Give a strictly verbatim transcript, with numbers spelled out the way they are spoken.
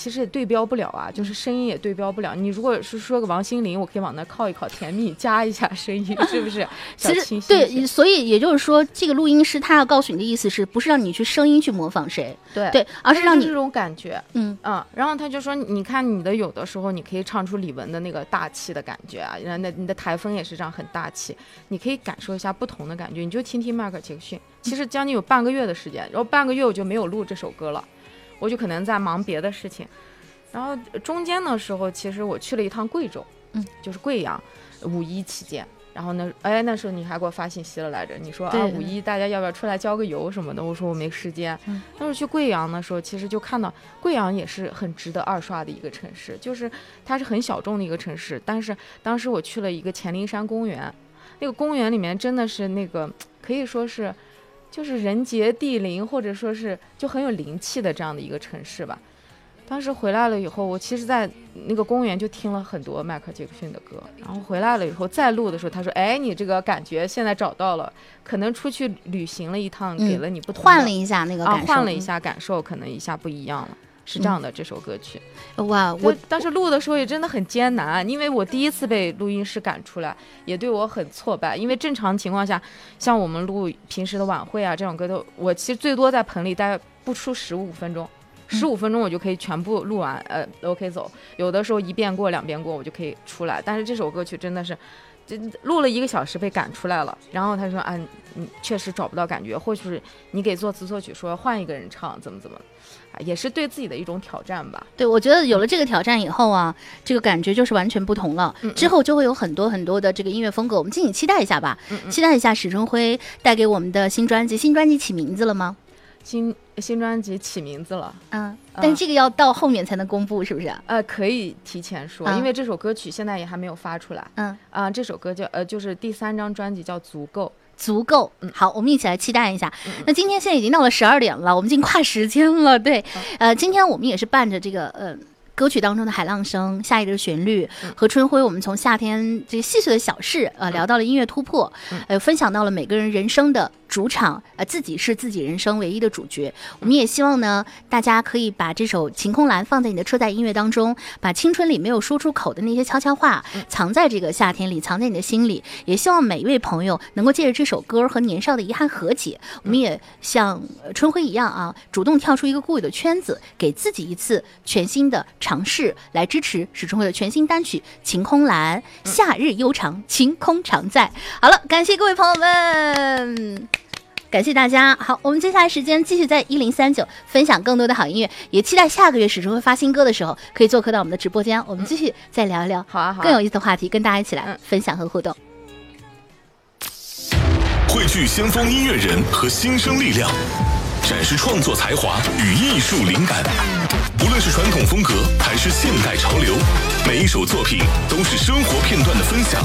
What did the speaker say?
其实也对标不了啊，就是声音也对标不了。你如果是说个王心凌，我可以往那靠一靠，甜蜜加一下声音，是不是？ 其实对，所以也就是说，这个录音师他要告诉你的意思是不是让你去声音去模仿谁？ 对对，而是让你这种感觉，嗯嗯。然后他就说，你看你的有的时候你可以唱出李玟的那个大气的感觉啊，那你的台风也是这样很大气，你可以感受一下不同的感觉，你就听听迈克尔·杰克逊。其实将近有半个月的时间，然后半个月我就没有录这首歌了。我就可能在忙别的事情，然后中间的时候，其实我去了一趟贵州，嗯，就是贵阳，五一期间。然后呢，哎，那时候你还给我发信息了来着，你说啊，五一大家要不要出来郊个游什么的？我说我没时间。嗯，但是去贵阳的时候，其实就看到贵阳也是很值得二刷的一个城市，就是它是很小众的一个城市，但是当时我去了一个黔灵山公园，那个公园里面真的是那个可以说是。就是人杰地灵，或者说是就很有灵气的这样的一个城市吧。当时回来了以后，我其实在那个公园就听了很多迈克尔·杰克逊的歌，然后回来了以后再录的时候，他说：“哎，你这个感觉现在找到了，可能出去旅行了一趟，给了你不同的、 嗯、换了一下那个感受， 啊、换了一下感受，可能一下不一样了。”是这样的，这首歌曲， 哇！我当时录的时候也真的很艰难，因为我第一次被录音师赶出来，也对我很挫败。因为正常情况下，像我们录平时的晚会啊这种歌都，我其实最多在棚里大概不出十五分钟，十五分钟我就可以全部录完，呃 ，OK 走。有的时候一遍过两遍过我就可以出来，但是这首歌曲真的是。录了一个小时被赶出来了，然后他说啊，你确实找不到感觉，或许是你给作词作曲说换一个人唱，怎么怎么，啊，也是对自己的一种挑战吧。 对，我觉得有了这个挑战以后啊，这个感觉就是完全不同了。嗯嗯之后就会有很多很多的这个音乐风格，我们敬请期待一下吧。嗯嗯期待一下史春辉带给我们的新专辑。新专辑起名字了吗？ 新新专辑起名字了， 嗯，但是这个要到后面才能公布，是不是？ 呃，可以提前说，嗯、因为这首歌曲现在也还没有发出来。嗯，啊、呃，这首歌叫呃，就是第三张专辑叫《足够》。 足够，嗯，好，我们一起来期待一下。嗯、那今天现在已经到了十二点了，我们已经跨时间了，对，嗯、呃，今天我们也是伴着这个呃。歌曲当中的海浪声，下一个旋律，和春辉，我们从夏天这个细碎的小事，呃，聊到了音乐突破，呃，分享到了每个人人生的主场，呃，自己是自己人生唯一的主角。我们也希望呢，大家可以把这首《晴空蓝》放在你的车载音乐当中，把青春里没有说出口的那些悄悄话，藏在这个夏天里，藏在你的心里。也希望每一位朋友能够借着这首歌和年少的遗憾和解。我们也像春辉一样啊，主动跳出一个固有的圈子，给自己一次全新的尝试，来支持史春辉的全新单曲《晴空蓝》，夏日悠长，晴空常在。好了，感谢各位朋友们，感谢大家。好，我们接下来时间继续在一零三九分享更多的好音乐，也期待下个月史春辉发新歌的时候，可以做客到我们的直播间，我们继续再聊一聊好啊好啊更有意思的话题，跟大家一起来分享和互动。 汇聚先锋音乐人和新生力量，展示创作才华与艺术灵感。无论是传统风格还是现代潮流，每一首作品都是生活片段的分享。